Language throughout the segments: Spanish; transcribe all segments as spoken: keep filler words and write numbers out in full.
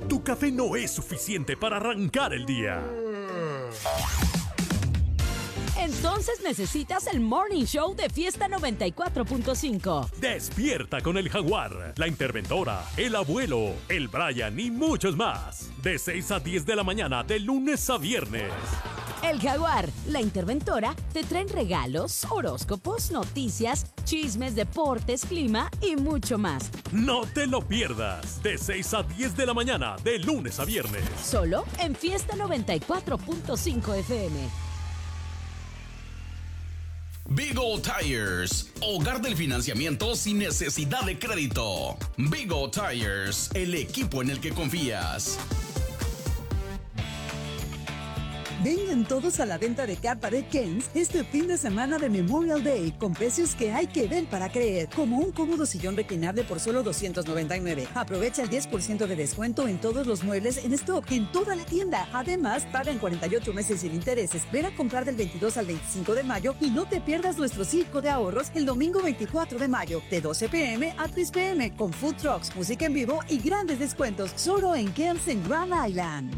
tu café no es suficiente para arrancar el día. Entonces necesitas el Morning Show de Fiesta noventa y cuatro punto cinco. Despierta con el Jaguar, la Interventora, el Abuelo, el Brian y muchos más. De seis a diez de la mañana, de lunes a viernes. El Jaguar, la Interventora, te traen regalos, horóscopos, noticias, chismes, deportes, clima y mucho más. No te lo pierdas. De seis a diez de la mañana, de lunes a viernes. Solo en Fiesta noventa y cuatro punto cinco F M. Big O Tires, hogar del financiamiento sin necesidad de crédito. Big O Tires, el equipo en el que confías. Vengan todos a la venta de capa de Kens este fin de semana de Memorial Day con precios que hay que ver para creer, como un cómodo sillón reclinable por solo doscientos noventa y nueve. Aprovecha el diez por ciento de descuento en todos los muebles en stock en toda la tienda. Además, paga en cuarenta y ocho meses sin intereses. Ven a comprar del veintidós al veinticinco de mayo y no te pierdas nuestro circo de ahorros el domingo veinticuatro de mayo de doce p m a tres p m con food trucks, música en vivo y grandes descuentos solo en Kens en Grand Island.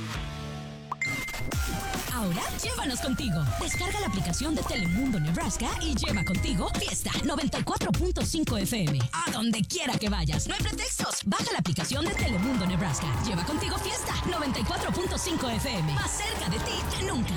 Ahora llévanos contigo. Descarga la aplicación de Telemundo Nebraska y lleva contigo Fiesta noventa y cuatro punto cinco F M. A donde quiera que vayas. No hay pretextos. Baja la aplicación de Telemundo Nebraska. Lleva contigo Fiesta noventa y cuatro punto cinco F M. Más cerca de ti que nunca.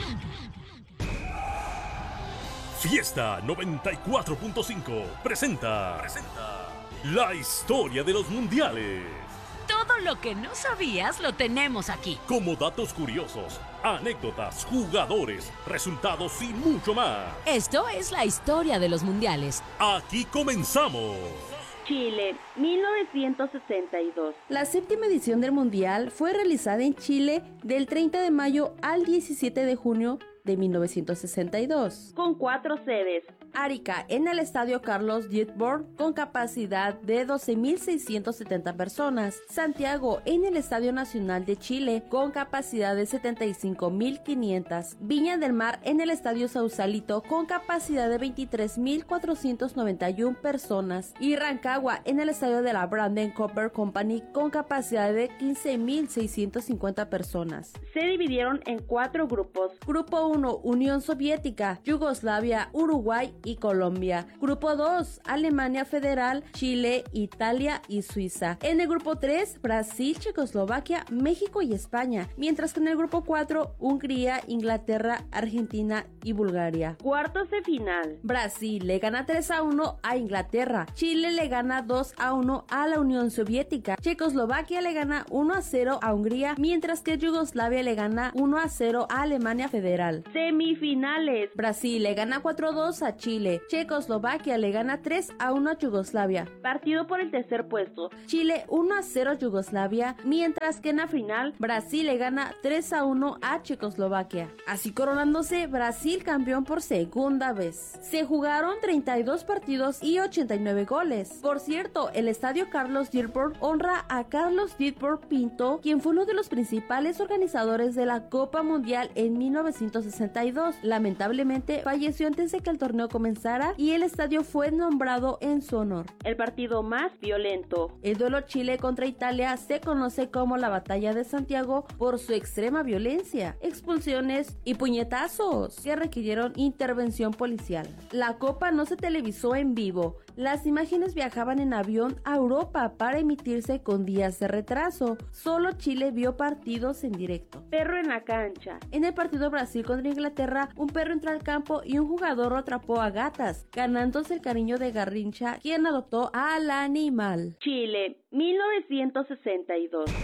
Fiesta noventa y cuatro punto cinco presenta, presenta la historia de los mundiales. Todo lo que no sabías lo tenemos aquí. Como datos curiosos, anécdotas, jugadores, resultados y mucho más. Esto es la historia de los mundiales. Aquí comenzamos. Chile, mil novecientos sesenta y dos. La séptima edición del Mundial fue realizada en Chile del treinta de mayo al diecisiete de junio de mil novecientos sesenta y dos. Con cuatro sedes. Arica, en el Estadio Carlos Dietborn, con capacidad de doce mil seiscientas setenta personas. Santiago, en el Estadio Nacional de Chile, con capacidad de setenta y cinco mil quinientas. Viña del Mar, en el Estadio Sausalito, con capacidad de veintitrés mil cuatrocientas noventa y una personas. Y Rancagua, en el Estadio de la Branden Copper Company, con capacidad de quince mil seiscientas cincuenta personas. Se dividieron en cuatro grupos. Grupo uno, Unión Soviética, Yugoslavia, Uruguay y Colombia. Grupo dos, Alemania Federal, Chile, Italia y Suiza. En el grupo tres, Brasil, Checoslovaquia, México y España. Mientras que en el grupo cuatro, Hungría, Inglaterra, Argentina y Bulgaria. Cuartos de final. Brasil le gana tres a uno a Inglaterra. Chile le gana dos a uno a la Unión Soviética. Checoslovaquia le gana uno a cero a Hungría, mientras que Yugoslavia le gana uno a cero a Alemania Federal. Semifinales. Brasil le gana cuatro a dos a Chile. Checoslovaquia le gana tres a uno a Yugoslavia. Partido por el tercer puesto. Chile uno a cero a Yugoslavia, mientras que en la final Brasil le gana tres a uno a Checoslovaquia. Así coronándose Brasil campeón por segunda vez. Se jugaron treinta y dos partidos y ochenta y nueve goles. Por cierto, el Estadio Carlos Dietborn honra a Carlos Dietborn Pinto, quien fue uno de los principales organizadores de la Copa Mundial en mil novecientos sesenta y dos. Lamentablemente falleció antes de que el torneo comenzara y el estadio fue nombrado en su honor. El partido más violento. El duelo Chile contra Italia se conoce como la Batalla de Santiago por su extrema violencia, expulsiones y puñetazos que requirieron intervención policial. La Copa no se televisó en vivo. Las imágenes viajaban en avión a Europa para emitirse con días de retraso. Solo Chile vio partidos en directo. Perro en la cancha. En el partido Brasil contra Inglaterra, un perro entró al campo y un jugador atrapó a gatas, ganándose el cariño de Garrincha, quien adoptó al animal. Chile, mil novecientos sesenta y dos.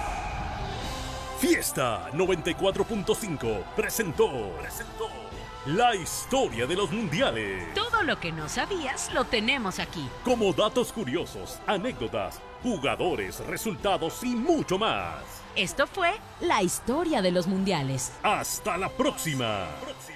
Fiesta noventa y cuatro punto cinco presentó, presentó la historia de los mundiales. Todo lo que no sabías lo tenemos aquí. Como datos curiosos, anécdotas, jugadores, resultados y mucho más. Esto fue la historia de los mundiales. Hasta la próxima.